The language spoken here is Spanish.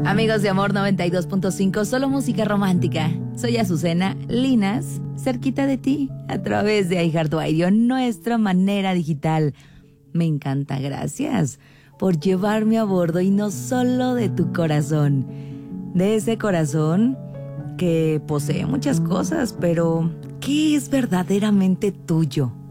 Amigos de Amor 92.5, solo música romántica. Soy Azucena Linas, cerquita de ti, a través de iHeartRadio, nuestra manera digital. Me encanta, gracias por llevarme a bordo, y no solo de tu corazón, de ese corazón que posee muchas cosas, pero ¿qué es verdaderamente tuyo?